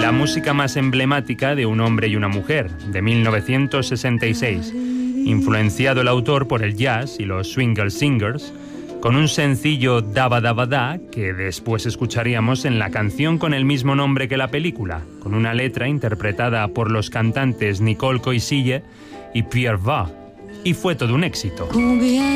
la música más emblemática de Un hombre y una mujer, de 1966, influenciado el autor por el jazz y los Swingle Singers, con un sencillo Daba Daba Da que después escucharíamos en la canción con el mismo nombre que la película, con una letra interpretada por los cantantes Nicole Coisille y Pierre Va, y fue todo un éxito.